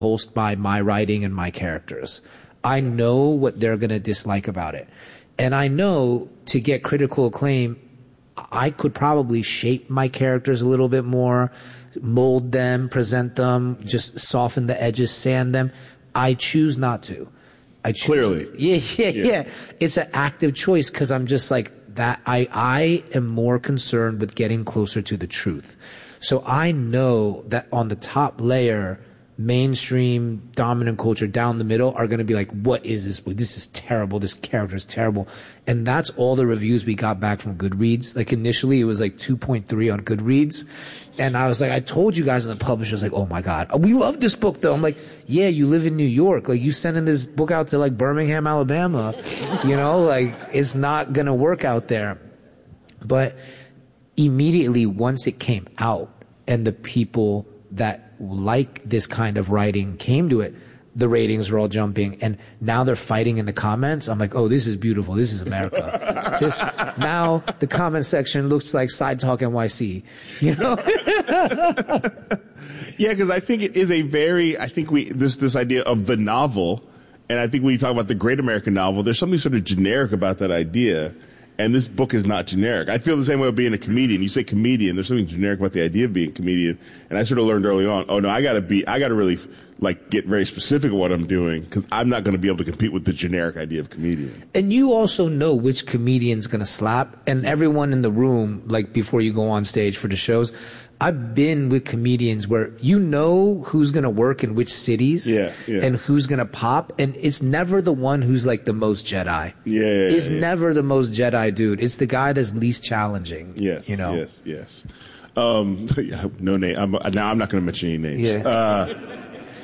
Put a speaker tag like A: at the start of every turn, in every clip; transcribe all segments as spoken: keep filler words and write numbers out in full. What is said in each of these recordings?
A: repulsed by my writing and my characters. I know what they're going to dislike about it. And I know to get critical acclaim, I could probably shape my characters a little bit more, mold them, present them, just soften the edges, sand them. I choose not to. I choose,
B: Clearly.
A: Yeah, yeah, yeah,
B: Yeah.
A: It's an active choice because I'm just like that. I, I am more concerned with getting closer to the truth. So I know that on the top layer, mainstream dominant culture down the middle are going to be like, what is this book? This is terrible. This character is terrible. And that's all the reviews we got back from Goodreads. Like initially it was like two point three on Goodreads. And I was like, I told you guys, and the publisher was like, oh my God, we love this book though. I'm like, yeah, you live in New York. Like you sending this book out to like Birmingham, Alabama, you know, like it's not going to work out there. But immediately once it came out and the people that like this kind of writing came to it, the ratings were all jumping, and now they're fighting in the comments. I'm like, oh, this is beautiful. This is America. This now the comment section looks like Side Talk N Y C, you know?
B: Yeah, because I think it is a very, I think we, this, this idea of the novel, and I think when you talk about the great American novel, there's something sort of generic about that idea. And this book is not generic. I feel the same way about being a comedian. You say comedian, there's something generic about the idea of being a comedian. And I sort of learned early on, oh no, I gotta be, I gotta really like get very specific at what I'm doing because I'm not going to be able to compete with the generic idea of comedian.
A: And you also know which comedian's going to slap. And everyone in the room, like before you go on stage for the shows, I've been with comedians where you know who's going to work in which cities
B: yeah, yeah.
A: and who's going to pop. And it's never the one who's like the most Jedi.
B: Yeah, yeah,
A: It's
B: yeah.
A: never the most Jedi dude. It's the guy that's least challenging.
B: Yes,
A: you know?
B: yes, yes. Um, no name. I'm, now I'm not going to mention any names.
A: Yeah.
B: Uh,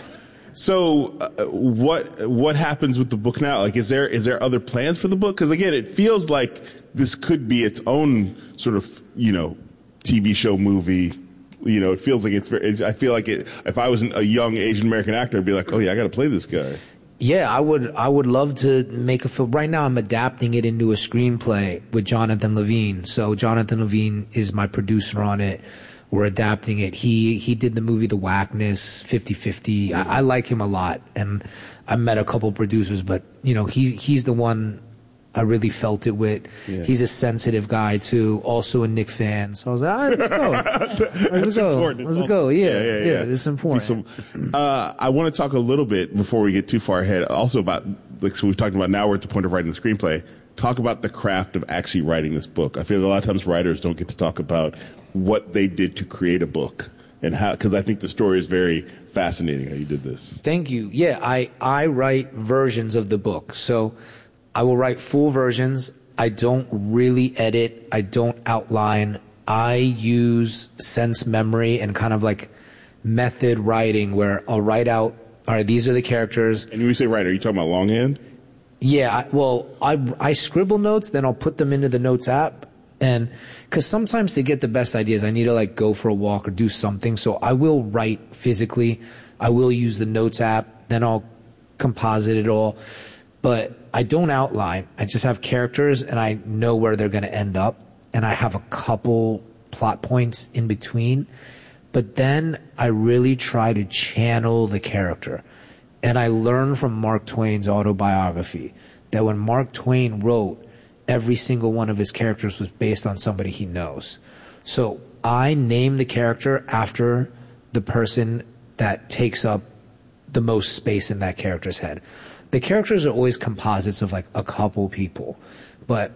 B: so, uh, what what happens with the book now? Like, is there is there other plans for the book? Because again, it feels like this could be its own sort of, you know, T V show, movie. You know, it feels like it's very. I feel like it, if I was a young Asian American actor, I'd be like, oh yeah, I got to play this guy.
A: Yeah, I would. I would love to make a film. Right now, I'm adapting it into a screenplay with Jonathan Levine. So Jonathan Levine is my producer on it. We're adapting it. He he did the movie The Whackness, fifty-fifty. I, I like him a lot, and I met a couple producers, but you know, he he's the one I really felt it with.
B: Yeah.
A: He's a sensitive guy too, also a Knick fan. So I was like, all right, let's go. All right, let's go.
B: Important.
A: Let's go. Yeah,
B: yeah, yeah,
A: yeah,
B: yeah.
A: it's important.
B: So, uh, I want to talk a little bit before we get too far ahead. Also about, like, so we've talked about now we're at the point of writing the screenplay. Talk about the craft of actually writing this book. I feel a lot of times writers don't get to talk about what they did to create a book and how, because I think the story is very fascinating how you did this.
A: Thank you. Yeah, I I write versions of the book. So I will write full versions. I don't really edit. I don't outline. I use sense memory and kind of like method writing where I'll write out, all right, these are the characters.
B: And when you say write, are you talking about longhand?
A: Yeah, I, well, I, I scribble notes, then I'll put them into the Notes app. And because sometimes to get the best ideas, I need to like go for a walk or do something. So I will write physically. I will use the Notes app. Then I'll composite it all. But I don't outline. I just have characters and I know where they're going to end up. And I have a couple plot points in between. But then I really try to channel the character. And I learned from Mark Twain's autobiography that when Mark Twain wrote, every single one of his characters was based on somebody he knows. So I name the character after the person that takes up the most space in that character's head. The characters are always composites of like a couple people, but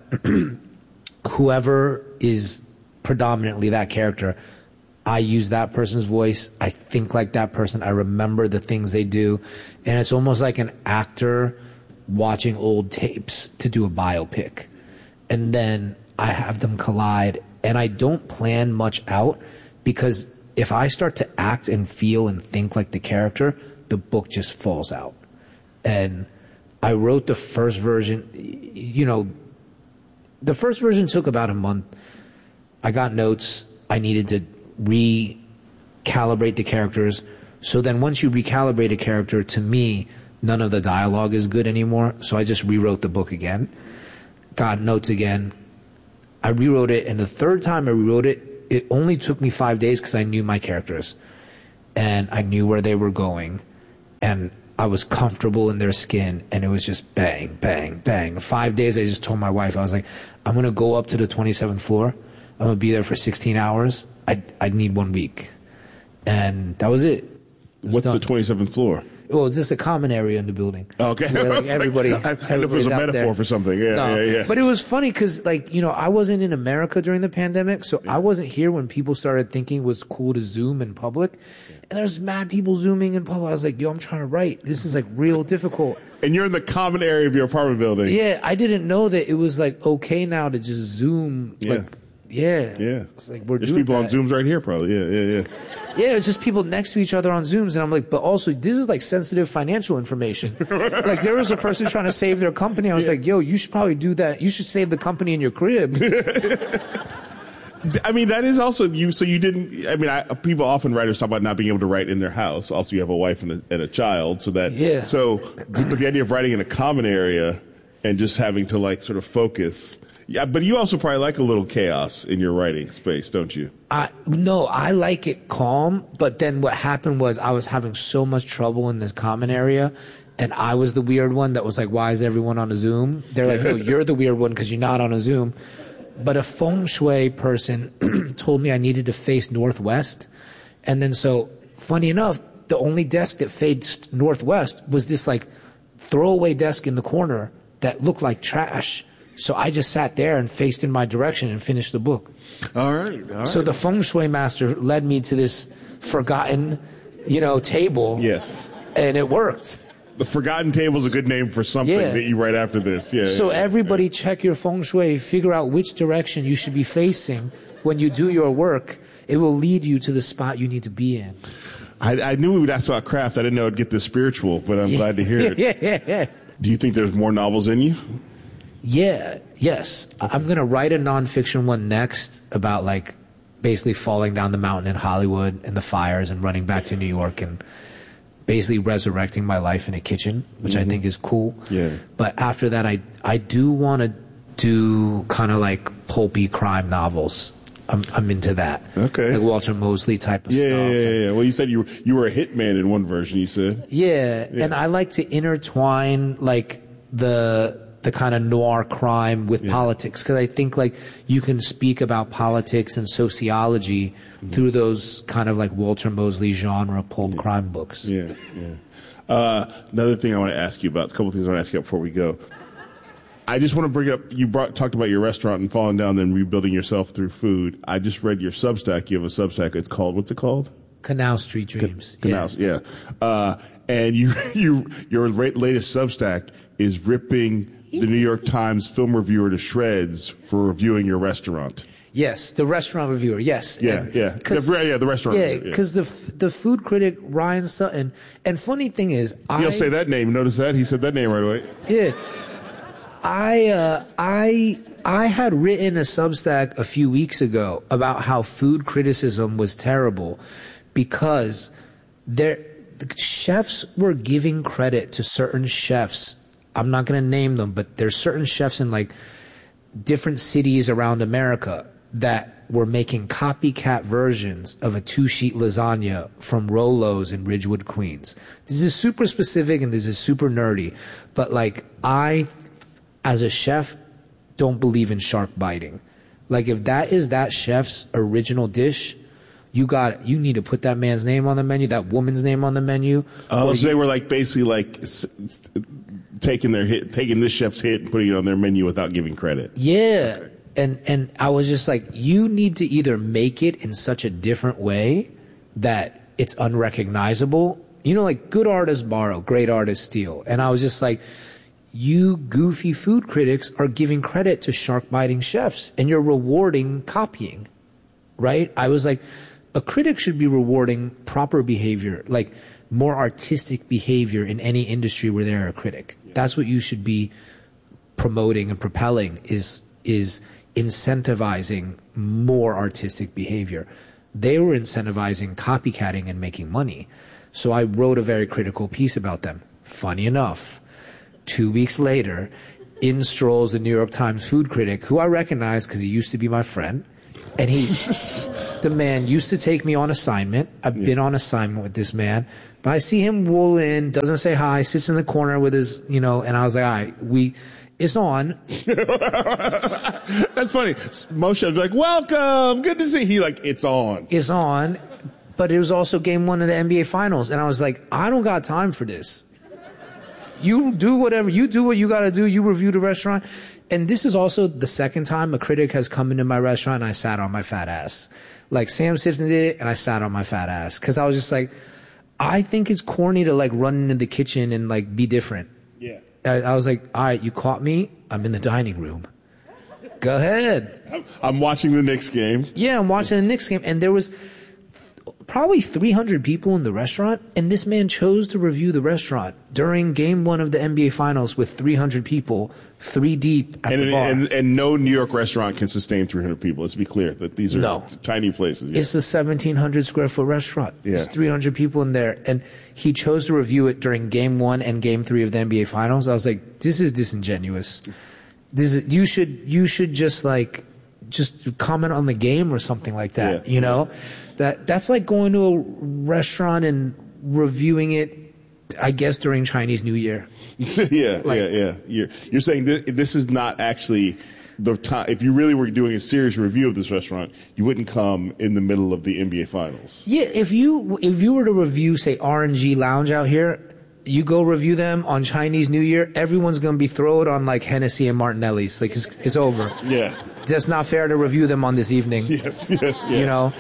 A: whoever is predominantly that character, I use that person's voice. I think like that person. I remember the things they do. And it's almost like an actor watching old tapes to do a biopic. And then I have them collide. And I don't plan much out because if I start to act and feel and think like the character, the book just falls out. And I wrote the first version, you know, the first version took about a month. I got notes. I needed to recalibrate the characters. So then once you recalibrate a character, to me, none of the dialogue is good anymore. So I just rewrote the book again, got notes again. I rewrote it, and the third time I rewrote it, it only took me five days because I knew my characters and I knew where they were going. and I was comfortable in their skin, and it was just bang, bang, bang. Five days, I just told my wife, I was like, I'm going to go up to the twenty-seventh floor. I'm going to be there for sixteen hours. I I need one week. And that was it. it was
B: What's
A: done.
B: the twenty-seventh floor?
A: Well, it's just a common area in the building.
B: Okay.
A: Where, like, everybody,
B: I, I know if it was a metaphor
A: there.
B: for something. Yeah,
A: no.
B: yeah, yeah.
A: But it was funny because, like, you know, I wasn't in America during the pandemic, so yeah. I wasn't here when people started thinking it was cool to Zoom in public. Yeah. And there's mad people Zooming in public. I was like, yo, I'm trying to write. This is, like, real difficult.
B: And you're in the common area of your apartment building.
A: Yeah, I didn't know that it was, like, okay now to just Zoom.
B: Yeah.
A: Like, yeah.
B: Yeah.
A: It's like, we're
B: There's
A: doing
B: people
A: that.
B: on Zooms right here, probably. Yeah, yeah, yeah.
A: Yeah, it's just people next to each other on Zooms, and I'm like, but also, this is like sensitive financial information. Like, there was a person trying to save their company. I was yeah. like, yo, you should probably do that. You should save the company in your crib.
B: I mean, that is also you. So you didn't. I mean, I, people often writers talk about not being able to write in their house. Also, you have a wife and a, and a child, so that.
A: Yeah.
B: So the idea of writing in a common area and just having to like sort of focus. Yeah, but you also probably like a little chaos in your writing space, don't you?
A: I no, I like it calm. But then what happened was I was having so much trouble in this common area. And I was the weird one that was like, why is everyone on a Zoom? They're like, no, you're the weird one because you're not on a Zoom. But a feng shui person told me I needed to face northwest. And then so, funny enough, the only desk that faced northwest was this like throwaway desk in the corner that looked like trash. So I just sat there and faced in my direction and finished the book.
B: All right. All right.
A: So the feng shui master led me to this forgotten, you know, table.
B: Yes.
A: And it worked.
B: The Forgotten Table is a good name for something
A: Yeah.
B: that you write after this. Yeah.
A: So
B: yeah,
A: everybody
B: yeah.
A: check your feng shui, figure out which direction you should be facing when you do your work. It will lead you to the spot you need to be in.
B: I, I knew we would ask about craft. I didn't know it'd get this spiritual, but I'm
A: yeah.
B: glad to hear it.
A: yeah, yeah, yeah.
B: Do you think there's more novels in you?
A: Yeah, yes. I'm going to write a nonfiction one next about like basically falling down the mountain in Hollywood and the fires and running back to New York and basically resurrecting my life in a kitchen, which mm-hmm. I think is cool.
B: Yeah.
A: But after that, I I do want to do kind of like pulpy crime novels. I'm I'm into that.
B: Okay.
A: Like Walter Mosley type of
B: yeah,
A: stuff.
B: Yeah, yeah,
A: and,
B: yeah. Well, you said you were, you were a hitman in one version, you said.
A: Yeah,
B: yeah.
A: and I like to intertwine like the the kind of noir crime with
B: yeah. politics,
A: because I think like you can speak about politics and sociology mm-hmm. through those kind of like Walter Mosley genre pulp
B: yeah.
A: crime books.
B: Yeah, yeah. Uh, another thing I want to ask you about, a couple things I want to ask you about before we go. I just want to bring up, you brought, talked about your restaurant and falling down, then rebuilding yourself through food. I just read your Substack. You have a Substack. It's called, what's it called?
A: Canal Street Dreams.
B: Can, Canal, yeah. yeah. Uh, and you, you, your latest Substack is ripping the New York Times film reviewer to shreds for reviewing your restaurant.
A: Yes, the restaurant reviewer. Yes.
B: Yeah,
A: and
B: yeah. The, yeah, the restaurant
A: yeah,
B: reviewer. Yeah,
A: because the the food critic Ryan Sutton. And funny thing is,
B: He'll
A: I
B: say that name. Notice that he said that name right away.
A: Yeah, I uh, I I had written a Substack a few weeks ago about how food criticism was terrible because there the chefs were giving credit to certain chefs. I'm not going to name them, but there's certain chefs in like different cities around America that were making copycat versions of a two-sheet lasagna from Rolo's in Ridgewood, Queens. This is super specific and this is super nerdy, but like I, as a chef, don't believe in shark biting. Like if that is that chef's original dish, you got you need to put that man's name on the menu, that woman's name on the menu.
B: Oh, so
A: you,
B: they were like basically like taking their hit, taking this chef's hit and putting it on their menu without giving credit.
A: Yeah.
B: Okay.
A: And and I was just like, you need to either make it in such a different way that it's unrecognizable. You know, like good artists borrow, great artists steal. And I was just like, you goofy food critics are giving credit to shark-biting chefs, and you're rewarding copying, right? I was like, a critic should be rewarding proper behavior, like more artistic behavior in any industry where they're a critic. That's what you should be promoting and propelling is is incentivizing more artistic behavior. They were incentivizing copycatting and making money. So I wrote a very critical piece about them. Funny enough, two weeks later, in strolls the New York Times food critic, who I recognize because he used to be my friend. And he, the man used to take me on assignment. I've yeah. been on assignment with this man. But I see him roll in, doesn't say hi, sits in the corner with his, you know, and I was like, all right, we, it's on.
B: That's funny. Moshe would be like, welcome, good to see you. He like, it's on.
A: It's on. But it was also game one of the N B A Finals. And I was like, I don't got time for this. You do whatever. You do what you got to do. You review the restaurant. And this is also the second time a critic has come into my restaurant and I sat on my fat ass. Like Sam Sifton did it and I sat on my fat ass. Because I was just like, I think it's corny to like run into the kitchen and like be different.
B: Yeah.
A: I, I was like, all right, you caught me. I'm in the dining room. Go ahead.
B: I'm, I'm watching the Knicks game.
A: Yeah, I'm watching the Knicks game. And there was probably three hundred people in the restaurant, and this man chose to review the restaurant during game one of the N B A Finals with three hundred people, three deep at
B: and,
A: the bar.
B: And, and no New York restaurant can sustain three hundred people. Let's be clear that these are
A: No.
B: tiny places. Yeah.
A: It's a seventeen hundred square foot restaurant.
B: Yeah.
A: There's three hundred people in there, and he chose to review it during game one and game three of the N B A Finals. I was like, this is disingenuous. This is, you should you should just like just comment on the game or something like that.
B: Yeah.
A: You know, that that's like going to a restaurant and reviewing it, I guess, during Chinese New Year.
B: yeah,
A: Like-
B: yeah, yeah. You're, you're saying this, this is not actually the time. If you really were doing a serious review of this restaurant, you wouldn't come in the middle of the N B A Finals.
A: Yeah, if you if you were to review, say, R and G Lounge out here, you go review them on Chinese New Year, everyone's going to be thrown on like Hennessy and Martinelli's. Like, it's, it's over.
B: Yeah.
A: That's not fair to review them on this evening.
B: Yes, yes, yeah.
A: You know?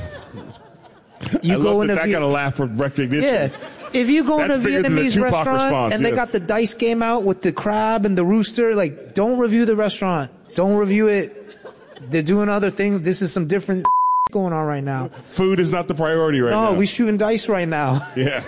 A: You
B: I
A: go
B: love
A: in
B: that
A: a
B: that
A: Vi-
B: got a laugh of recognition.
A: Yeah. If you go in a
B: That's bigger than the
A: Vietnamese
B: Tupac
A: restaurant
B: response,
A: and they
B: yes.
A: got the dice game out with the crab and the rooster, like, don't review the restaurant. Don't review it. They're doing other things. This is some different going on right now.
B: Food is not the priority right now.
A: No, we shooting dice right now.
B: Yeah.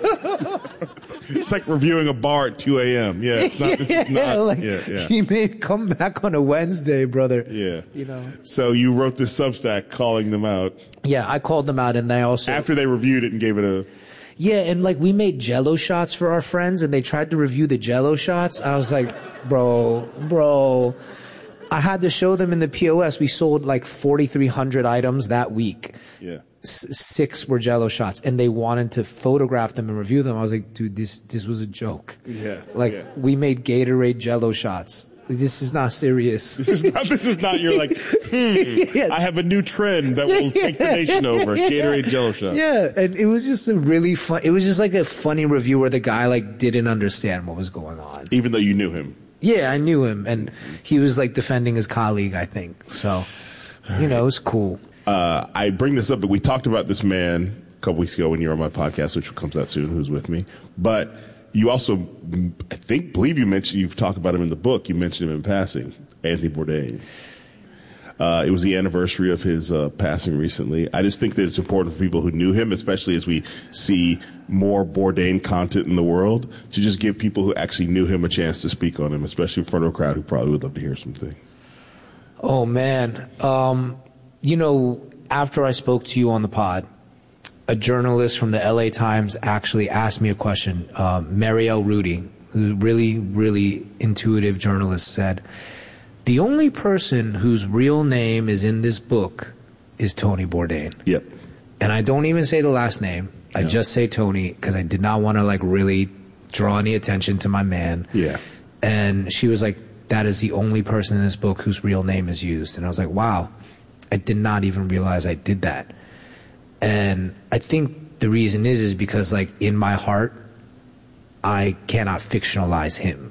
B: It's like reviewing a bar at two a.m. Yeah, it's not, this is not,
A: like,
B: yeah, yeah.
A: He may come back on a Wednesday, brother.
B: Yeah.
A: You know.
B: So you wrote this Substack calling them out
A: Yeah, I called them out, and they also
B: after they reviewed it and gave it a.
A: yeah, and like we made Jello shots for our friends, and they tried to review the Jello shots. I was like, bro, bro. I had to show them in the P O S. We sold like forty-three hundred items that week.
B: Yeah.
A: S- six were Jello shots, and they wanted to photograph them and review them. I was like, dude, this this was a joke.
B: Yeah,
A: Like
B: yeah.
A: we made Gatorade Jello shots. This is not serious.
B: This is not. This is not. You're like, hmm.
A: Yeah.
B: I have a new trend that will take the nation over. Gatorade Jello shot.
A: Yeah, and it was just a really fun. It was just like a funny review where the guy like didn't understand what was going on.
B: Even though you knew him.
A: Yeah, I knew him, and he was like defending his colleague, I think. So, you know, it was cool.
B: Uh, I bring this up, but we talked about this man a couple weeks ago when you were on my podcast, which comes out soon, who's with me. But you also, I think, believe you mentioned, you talk about him in the book, you mentioned him in passing, Anthony Bourdain. Uh, it was the anniversary of his uh, passing recently. I just think that it's important for people who knew him, especially as we see more Bourdain content in the world, to just give people who actually knew him a chance to speak on him, especially in front of a crowd who probably would love to hear some things.
A: Oh man, um, you know, after I spoke to you on the pod, a journalist from the L A Times actually asked me a question. Um, Marielle Rudy, who's a really, really intuitive journalist, said, the only person whose real name is in this book is Tony Bourdain.
B: Yep.
A: And I don't even say the last name. I
B: Yeah.
A: just say Tony because I did not want to like really draw any attention to my man.
B: Yeah.
A: And she was like, that is the only person in this book whose real name is used. And I was like, wow, I did not even realize I did that. And I think the reason is, is because like in my heart, I cannot fictionalize him.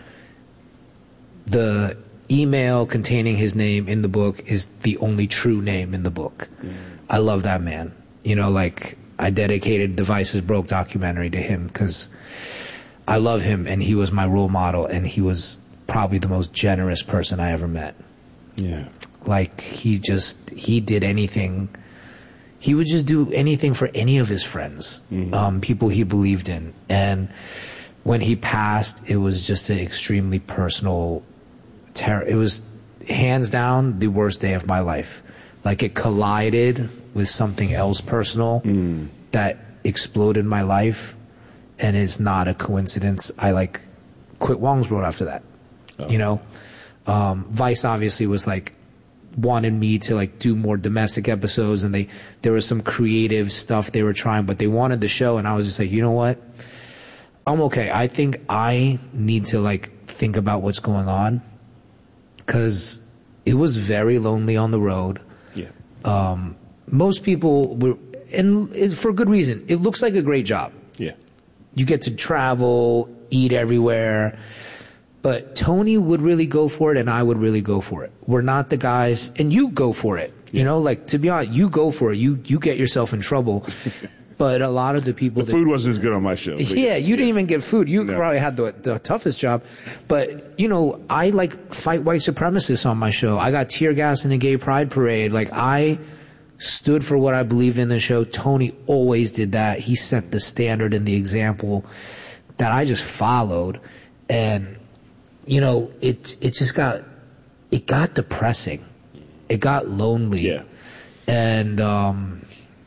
A: The email containing his name in the book is the only true name in the book. Mm. I love that man. You know, like I dedicated the Vices Broke documentary to him because I love him and he was my role model and he was probably the most generous person I ever met.
B: Yeah.
A: Like he just, he did anything. He would just do anything for any of his friends, mm-hmm. um, people he believed in. And when he passed, it was just an extremely personal terror. It was hands down the worst day of my life. Like it collided with something else personal mm. that exploded my life. And it's not a coincidence. I like quit Wong's Road after that. Oh. You know, um, Vice obviously was like wanted me to like do more domestic episodes, and they there was some creative stuff they were trying, but they wanted the show, and I was just like, you know what? I'm okay. I think I need to like think about what's going on, because it was very lonely on the road.
B: Yeah.
A: Um, most people were, and it, for good reason. It looks like a great job.
B: Yeah. You
A: get to travel, eat everywhere. But Tony would really go for it, and I would really go for it. We're not the guys, and you go for it. You know, like, to be honest, you go for it. You you get yourself in trouble. But a lot of the people...
B: The
A: that,
B: food wasn't as good on my show.
A: Yeah,
B: yes,
A: you didn't
B: yeah.
A: even get food. You
B: no.
A: probably had the, the toughest job. But, you know, I, like, fight white supremacists on my show. I got tear gas in a gay pride parade. Like, I stood for what I believed in the show. Tony always did that. He set the standard and the example that I just followed. And, you know, it it just got... It got depressing. It got lonely.
B: Yeah.
A: And... um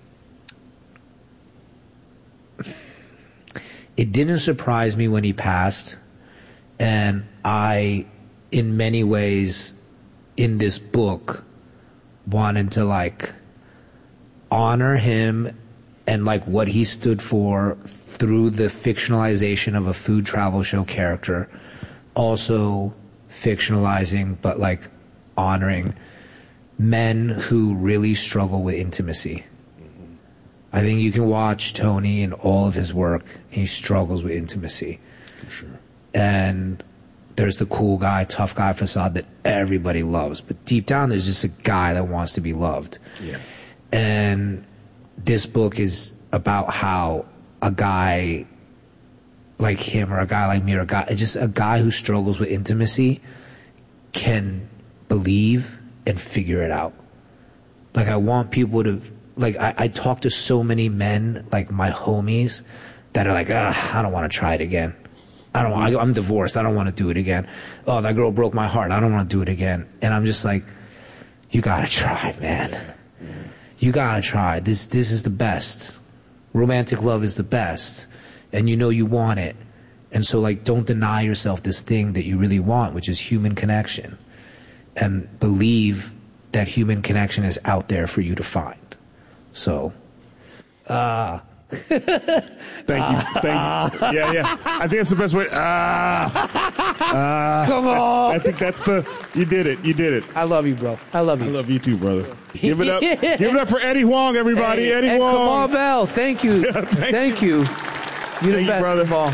A: it didn't surprise me when he passed, and I, in many ways, in this book, wanted to like honor him and like what he stood for through the fictionalization of a food travel show character, also fictionalizing but like honoring men who really struggle with intimacy. I think you can watch Tony and all of his work, and he struggles with intimacy.
B: For sure.
A: And there's the cool guy, tough guy facade that everybody loves. But deep down, there's just a guy that wants to be loved.
B: Yeah.
A: And this book is about how a guy like him or a guy like me or a guy, just a guy who struggles with intimacy can believe and figure it out. Like, I want people to... Like, I, I talk to so many men, like my homies, that are like, ah, I don't want to try it again. I don't want, I, I'm divorced. I don't want to do it again. Oh, that girl broke my heart. I don't want to do it again. And I'm just like, you got to try, man. You got to try. This, this is the best. Romantic love is the best. And you know you want it. And so, like, don't deny yourself this thing that you really want, which is human connection. And believe that human connection is out there for you to find. So, ah. Uh,
B: thank you. Thank you. Yeah, yeah. I think that's the best way. Ah. Uh,
A: Come on.
B: I, I think that's the, you did it. You did it.
A: I love you, bro. I love you.
B: I love you too, brother. Give it up. Give it up for Eddie Huang, everybody.
A: Hey,
B: Eddie
A: hey,
B: Huang.
A: Kamal Bell. Thank you.
B: Yeah, thank,
A: thank you. You're the
B: thank
A: best,
B: you,
A: Kamal.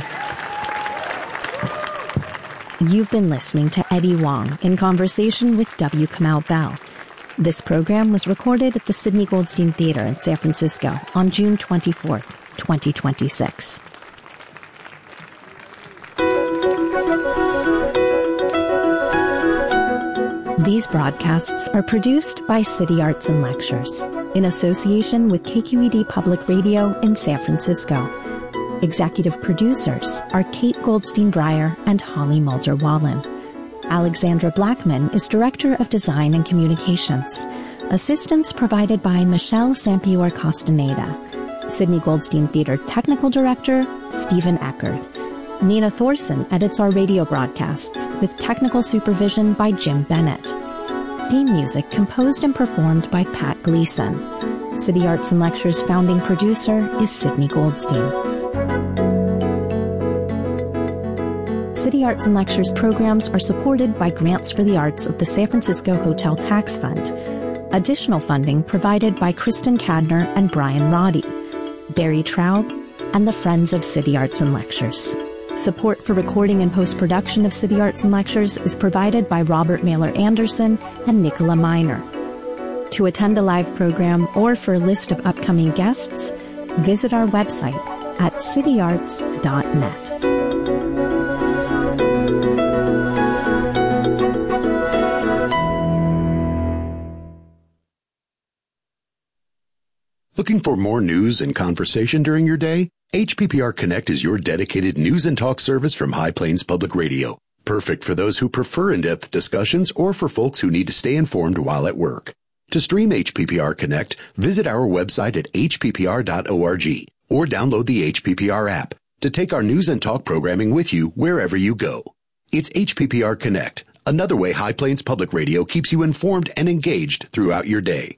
C: You've been listening to Eddie Huang in conversation with W. Kamau Bell. This program was recorded at the Sidney Goldstein Theater in San Francisco on June twenty-fourth, twenty twenty-six. These broadcasts are produced by City Arts and Lectures in association with K Q E D Public Radio in San Francisco. Executive producers are Kate Goldstein Breyer and Holly Mulder-Wallen. Alexandra Blackman is Director of Design and Communications. Assistance provided by Michelle Sampior Castaneda. Sidney Goldstein Theater Technical Director, Stephen Eckert. Nina Thorson edits our radio broadcasts with technical supervision by Jim Bennett. Theme music composed and performed by Pat Gleason. City Arts and Lectures founding producer is Sidney Goldstein. City Arts and Lectures programs are supported by grants for the arts of the San Francisco Hotel Tax Fund. Additional funding provided by Kristen Cadner and Brian Roddy, Barry Traub, and the Friends of City Arts and Lectures. Support for recording and post-production of City Arts and Lectures is provided by Robert Mailer Anderson and Nicola Miner. To attend a live program or for a list of upcoming guests, visit our website at city arts dot net.
D: Looking for more news and conversation during your day? H P P R Connect is your dedicated news and talk service from High Plains Public Radio. Perfect for those who prefer in-depth discussions or for folks who need to stay informed while at work. To stream H P P R Connect, visit our website at h p p r dot org or download the H P P R app to take our news and talk programming with you wherever you go. It's H P P R Connect, another way High Plains Public Radio keeps you informed and engaged throughout your day.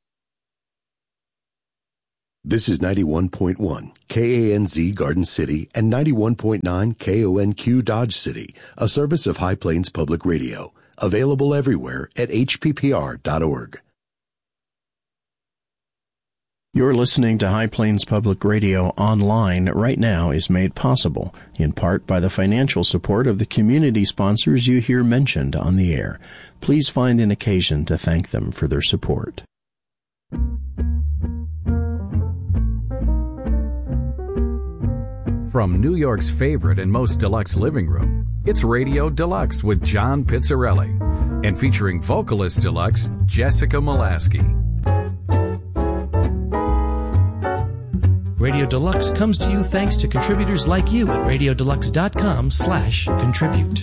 D: This is ninety-one point one K A N Z Garden City and ninety-one point nine K O N Q Dodge City, a service of High Plains Public Radio, available everywhere at H P P R dot org.
E: You're listening to High Plains Public Radio online right now is made possible, in part by the financial support of the community sponsors you hear mentioned on the air. Please find an occasion to thank them for their support.
F: From New York's favorite and most deluxe living room, it's Radio Deluxe with John Pizzarelli, and featuring vocalist deluxe Jessica Molaski.
G: Radio Deluxe comes to you thanks to contributors like you at radiodeluxe dot com slash contribute.